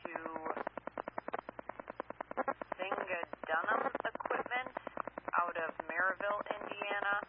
to Zinga Dunham Equipment out of Maryville, Indiana.